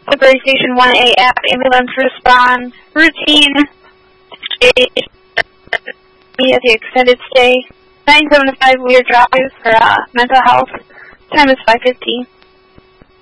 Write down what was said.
Sudbury Station 1A app, ambulance response, routine, at the extended stay, 975 Weir Drive for mental health, time is 5:15.